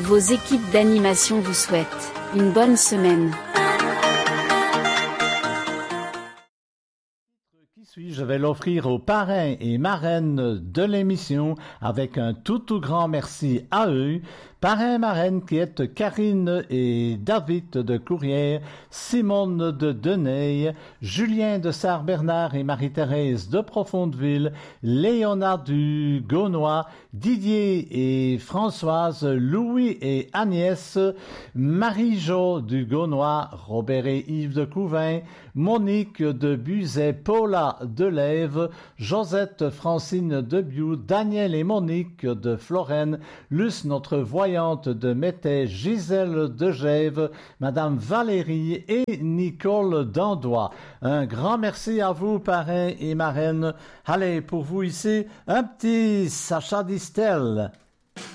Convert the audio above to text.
Vos équipes d'animation vous souhaitent une bonne semaine. Je vais l'offrir aux parrains et marraines de l'émission avec un tout grand merci à eux. Parrain, marraine qui est Karine et David de Courrières, Simone de Deney, Julien de Sarre-Bernard et Marie-Thérèse de Profondeville, Léonard du Gaunois, Didier et Françoise, Louis et Agnès, Marie-Jo du Gaunois, Robert et Yves de Couvin, Monique de Buzet, Paula de Lève, Josette Francine de Biou, Daniel et Monique de Florène, Luce notre voyante de Métais, Gisèle de Gève, Madame Valérie et Nicole d'Andois. Un grand merci à vous, parrains et marraines. Allez, pour vous ici, un petit Sacha Distel.